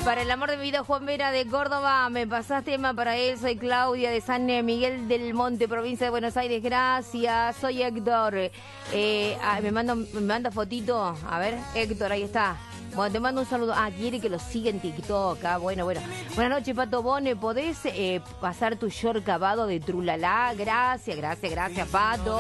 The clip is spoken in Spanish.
Para el amor de mi vida, Juan Vera de Córdoba, me pasás tema para él. Soy Claudia de San Miguel del Monte, provincia de Buenos Aires. Gracias. Soy Héctor. Me manda fotito. A ver, Héctor, ahí está. Bueno, te mando un saludo. Quiere que lo siga en TikTok. Bueno. Buenas noches, Pato Bone. ¿Podés pasar tu short cavado de Trulala? Gracias, Pato.